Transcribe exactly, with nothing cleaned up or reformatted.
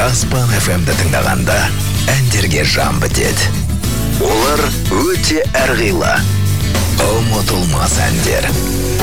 Аспан эф эм-ді тыңдағанда әндерге жан бітеді. Олар өте әрғилы, ұмытылмас әндер.